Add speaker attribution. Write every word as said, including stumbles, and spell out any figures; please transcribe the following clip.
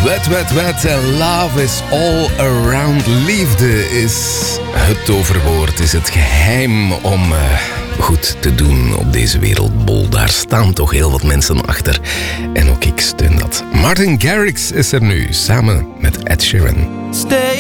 Speaker 1: Wet, wet, wet. Love is all around. Liefde is het toverwoord, is het geheim om uh, goed te doen op deze wereldbol. Daar staan toch heel wat mensen achter. En ook ik steun dat. Martin Garrix is er nu, samen met Ed Sheeran.
Speaker 2: Stay